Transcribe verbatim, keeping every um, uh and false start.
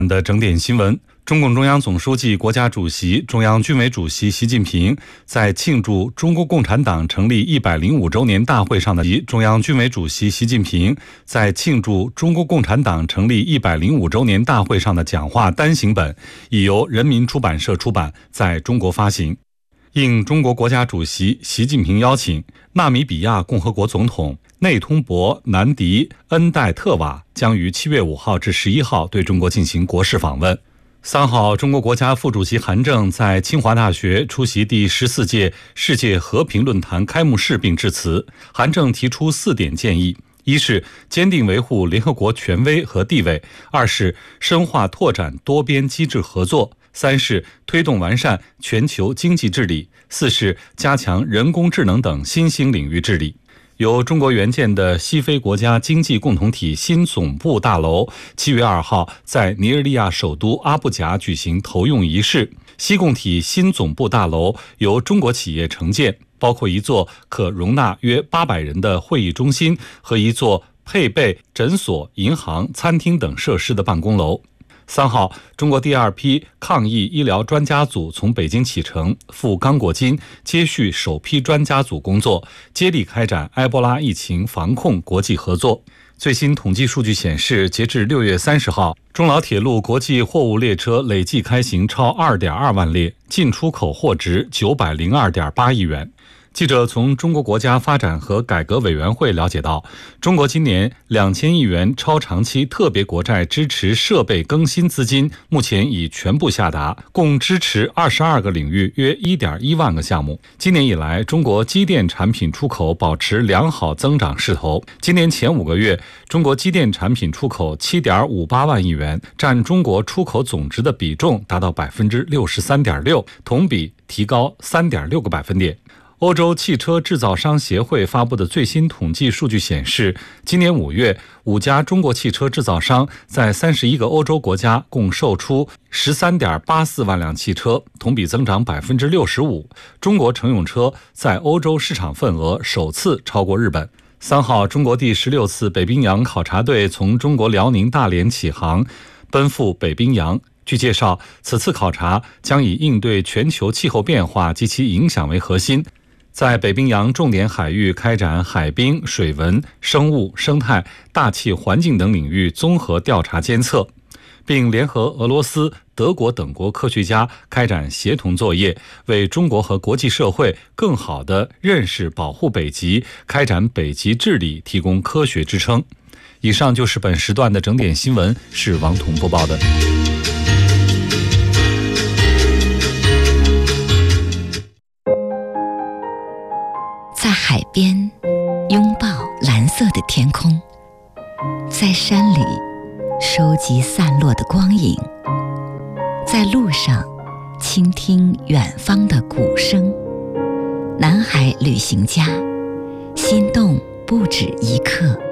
的整点新闻，中共中央总书记、国家主席、中央军委主席习近平在庆祝中国共产党成立一百零五周年大会上的中央军委主席习近平在庆祝中国共产党成立一百零五周年大会上的讲话单行本，已由人民出版社出版，在中国发行。应中国国家主席习近平邀请，纳米比亚共和国总统内通博南迪恩代特瓦将于七月五号至十一号对中国进行国事访问。三号，中国国家副主席韩正在清华大学出席第十四届世界和平论坛开幕式并致辞。韩正提出四点建议：一是坚定维护联合国权威和地位；二是深化拓展多边机制合作；三是推动完善全球经济治理；四是加强人工智能等新兴领域治理。由中国援建的西非国家经济共同体新总部大楼七月二号在尼日利亚首都阿布贾举行投用仪式。西共体新总部大楼由中国企业承建，包括一座可容纳约八百人的会议中心和一座配备诊所、银行、餐厅等设施的办公楼。三号，中国第二批抗疫医疗专家组从北京启程赴刚果金，接续首批专家组工作，接力开展埃博拉疫情防控国际合作。最新统计数据显示，截至六月三十号，中老铁路国际货物列车累计开行超 二点二万列，进出口货值九百零二点八亿元。记者从中国国家发展和改革委员会了解到，中国今年两千亿元超长期特别国债支持设备更新资金目前已全部下达，共支持二十二个领域约 一点一万个项目。今年以来，中国机电产品出口保持良好增长势头。今年前五个月，中国机电产品出口 七点五八万亿元，占中国出口总值的比重达到 百分之六十三点六， 同比提高 三点六个百分点。欧洲汽车制造商协会发布的最新统计数据显示，今年五月，五家中国汽车制造商在三十一个欧洲国家共售出 十三点八四万辆汽车，同比增长 百分之六十五。中国乘用车在欧洲市场份额首次超过日本。三号，中国第十六次北冰洋考察队从中国辽宁大连起航，奔赴北冰洋。据介绍，此次考察将以应对全球气候变化及其影响为核心，在北冰洋重点海域开展海冰、水文、生物、生态、大气环境等领域综合调查监测，并联合俄罗斯、德国等国科学家开展协同作业，为中国和国际社会更好地认识保护北极、开展北极治理提供科学支撑。以上就是本时段的整点新闻，是王彤播报的。 在海边拥抱蓝色的天空，在山里收集散落的光影，在路上倾听远方的鼓声。南海旅行家，心动不止一刻。